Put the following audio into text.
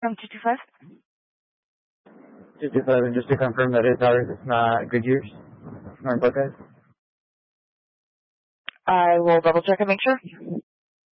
From 225? 225, and just to confirm that it's ours, it's not Goodyear's, or Buckeyes. I will double check and make sure.